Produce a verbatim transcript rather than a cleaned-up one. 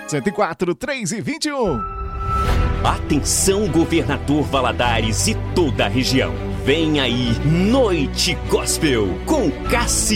cento e quatro, três e vinte e um. Atenção, governador Valadares e toda a região. Vem aí, Noite Gospel com Cassi